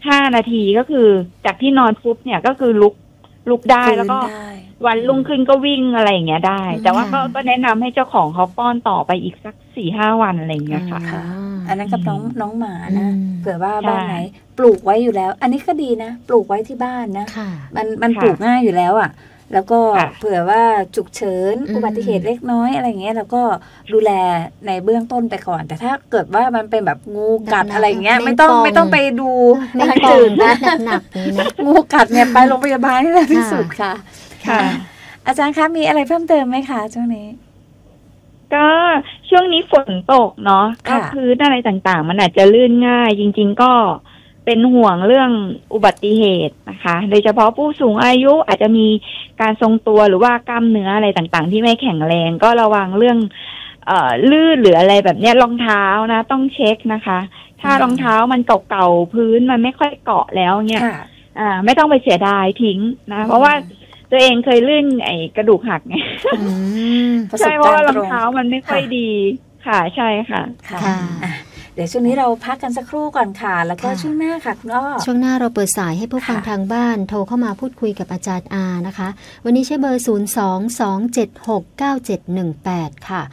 5 นาทีก็คือจากที่นอนปุ๊บเนี่ยก็คือลุกได้แล้วก็วันรุ่งขึ้นก็วิ่งอะไรอย่างเงี้ยได้แต่ว่าก็แนะนำให้เจ้าของเขาป้อนต่อไปอีกสัก4-5 วันอะไรอย่างเงี้ยค่ะอันนั้นกับน้องหมานะเผื่อว่าบ้านไหนปลูกไว้อยู่แล้วอันนี้ก็ดีนะปลูกไว้ที่บ้านนะมันปลูกง่ายอยู่แล้วอ่ะแล้วก็เผื่อว่าฉุกเฉินอุบัติเหตุเล็กน้อยอะไรเงี้ยแล้วก็ดูแลในเบื้องต้นไปก่อนแต่ถ้าเกิดว่ามันเป็นแบบงูกัดอะไรเงี้ยไม่ต้องไปดูทางจืดนะหนักๆนี่นะงูกัดเนี่ยไปโรงพยาบาลที่เร็วที่สุดค่ะค่ะอาจารย์คะมีอะไรเพิ่มเติมไหมคะช่วงนี้ก็ช่วงนี้ฝนตกเนาะก็พื้นอะไรต่างๆมันอาจจะลื่นง่ายจริงๆก็เป็นห่วงเรื่องอุบัติเหตุนะคะโดยเฉพาะผู้สูงอายุอาจจะมีการทรงตัวหรือว่ากล้ามเนื้ออะไรต่างๆที่ไม่แข็งแรงก็ระวังเรื่องลื่นหรืออะไรแบบนี้รองเท้านะต้องเช็คนะคะถ้ารองเท้ามันเก่าๆพื้นมันไม่ค่อยเกาะแล้วเนี่ยไม่ต้องไปเสียดายทิ้งนะเพราะว่าตัวเองเคยลื่นไอ้กระดูกหักไงใช่เพราะว่ารองเท้ามันไม่ค่อยดีค่ะใช่ค่ะเดี๋ยวช่วงนี้เราพักกันสักครู่ก่อนค่ะแล้วก็ช่วงหน้าค่ะคุณอ้อช่วงหน้าเราเปิดสายให้ผู้ฟังทางบ้านโทรเข้ามาพูดคุยกับอาจารย์อานะคะวันนี้ใช้เบอร์022769718ค่ะ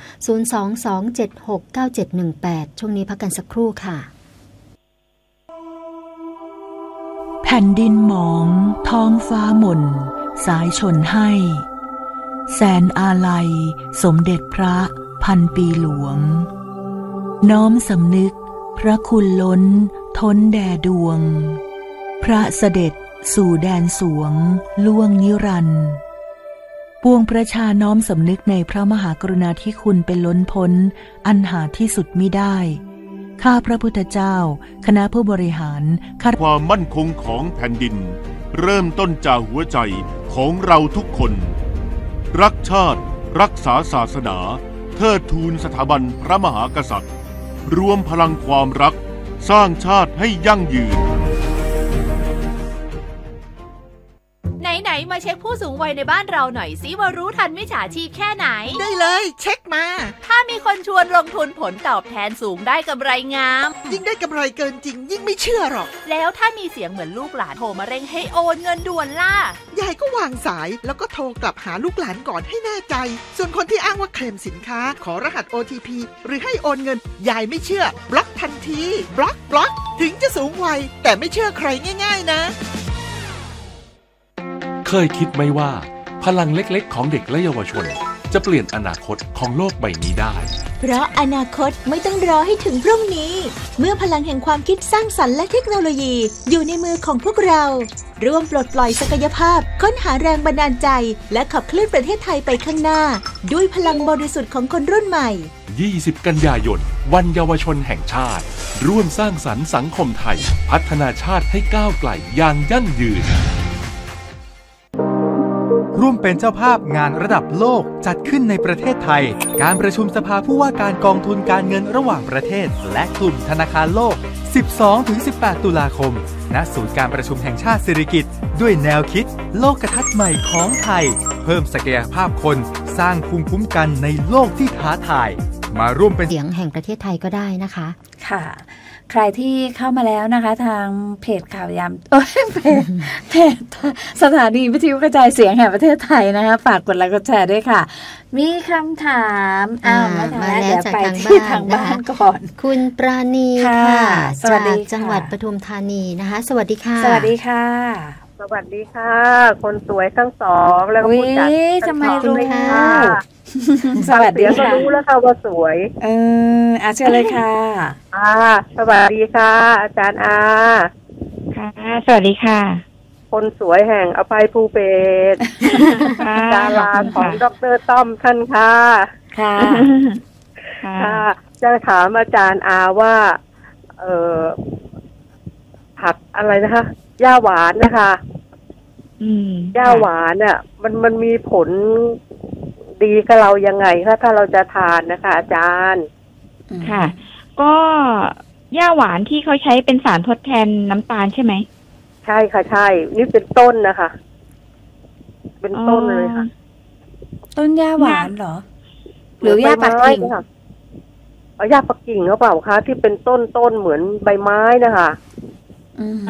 022769718ช่วงนี้พักกันสักครู่ค่ะแผ่นดินหมองท้องฟ้าหม่นสายชนให้แสนอาลัยสมเด็จพระพันปีหลวงน้อมสำนึกพระคุณล้นท้นแด่ดวงพระเสด็จสู่แดนสวงล่วงนิรันดร์ปวงประชาน้อมสำนึกในพระมหากรุณาธิคุณเป็นล้นพ้นอันหาที่สุดมิได้ข้าพระพุทธเจ้าคณะผู้บริหารความมั่นคงของแผ่นดินเริ่มต้นจากหัวใจของเราทุกคนรักชาติรักษาศาสนาเทิดทูนสถาบันพระมหากษัตริย์รวมพลังความรักสร้างชาติให้ยั่งยืนไหนๆมาเช็คผู้สูงวัยในบ้านเราหน่อยสิว่ารู้ทันมิจฉาชีพแค่ไหนได้เลยเช็คมาถ้ามีคนชวนลงทุนผลตอบแทนสูงได้กำไรงามยิ่งได้กำไรเกินจริงยิ่งไม่เชื่อหรอกแล้วถ้ามีเสียงเหมือนลูกหลานโทรมาเร่งให้โอนเงินด่วนล่ะยายก็วางสายแล้วก็โทรกลับหาลูกหลานก่อนให้แน่ใจส่วนคนที่อ้างว่าเคลมสินค้าขอรหัส OTP หรือให้โอนเงินยายไม่เชื่อบล็อกทันทีบล็อกถึงจะสูงวัยแต่ไม่เชื่อใครง่ายๆนะเคยคิดไหมว่าพลังเล็กๆของเด็กและเยาวชนจะเปลี่ยนอนาคตของโลกใบนี้ได้เพราะอนาคตไม่ต้องรอให้ถึงพรุ่งนี้เมื่อพลังแห่งความคิดสร้างสรรค์และเทคโนโลยีอยู่ในมือของพวกเราร่วมปลดปล่อยศักยภาพค้นหาแรงบันดาลใจและขับเคลื่อนประเทศไทยไปข้างหน้าด้วยพลังบริสุทธิ์ของคนรุ่นใหม่ 20 กันยายนวันเยาวชนแห่งชาติร่วมสร้างสรรค์สังคมไทยพัฒนาชาติให้ก้าวไกลอย่างยั่งยืนร่วมเป็นเจ้าภาพงานระดับโลกจัดขึ้นในประเทศไทยการประชุมสภาผู้ว่าการกองทุนการเงินระหว่างประเทศและกลุ่มธนาคารโลก 12-18 ตุลาคมณศูนย์การประชุมแห่งชาติสิริกิติ์ด้วยแนวคิดโลกทัศน์ใหม่ของไทยเพิ่มศักยภาพคนสร้างภูมิคุ้มกันในโลกที่ท้าทายมาร่วมเป็นเสียงแห่งประเทศไทยก็ได้นะคะค่ะใครที่เข้ามาแล้วนะคะทางเพจข่าวยามเพจสถานีวิทยุกระจายเสียงแห่งประเทศไทยนะคะฝากกดไลค์กดแชร์ด้วยค่ะมีคำถามมาแล้วจากทางบ้านก่อนคุณปราณีค่ะสวัสดีจังหวัดปทุมธานีนะคะสวัสดีค่ะสวัสดีค่ะสวัสดีค่ะคนสวยทั้งสองแล้วก็ผู้จัดทำไมรู้ค่ะสวัสดีค่ะรู้แล้วค่ะว่าสวยเชิญเลยค่ะสวัสดีค่ะอาจารย์อาค่ะสวัสดีค่ะคนสวยแห่งอภัยภูเบศรดาราของดร.ต้อมท่านค่ะค่ะจะถามอาจารย์อาว่าผักอะไรนะคะหญ้าหวานนะคะหญ้าหวานเนี่ยมันมีผลดีกับเรายังไงคะถ้าเราจะทานนะคะอาจารย์ค่ะก็หญ้าหวานที่เขาใช้เป็นสารทดแทนน้ำตาลใช่ไหมใช่ค่ะใช่นี่เป็นต้นนะคะเป็นต้นเลยค่ะต้นหญ้าหวานเหรอหรือหญ้าปักกิ่งค่ะหญ้าปักกิ่งหรือเปล่าคะที่เป็นต้นเหมือนใบไม้นะคะ